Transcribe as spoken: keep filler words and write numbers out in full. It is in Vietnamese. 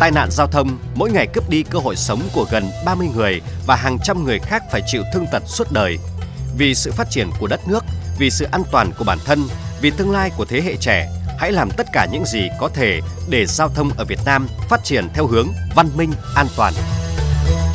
Tai nạn giao thông mỗi ngày cướp đi cơ hội sống của gần ba mươi người và hàng trăm người khác phải chịu thương tật suốt đời. Vì sự phát triển của đất nước, vì sự an toàn của bản thân, vì tương lai của thế hệ trẻ, hãy làm tất cả những gì có thể để giao thông ở Việt Nam phát triển theo hướng văn minh, an toàn.